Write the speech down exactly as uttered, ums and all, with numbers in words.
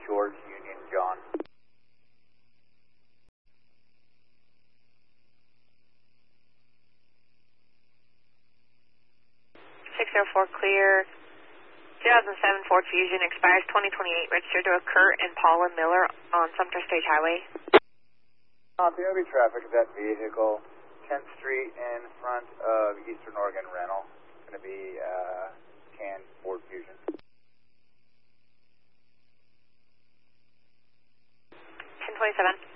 George Union John. six oh four clear. two thousand seven Ford Fusion expires twenty twenty-eight, registered to a Kurt and Paula Miller on Sumter Stage Highway. Copy, O B traffic of that vehicle, tenth Street in front of Eastern Oregon Rental. It's going to be uh, tan Ford Fusion. ten twenty-seven.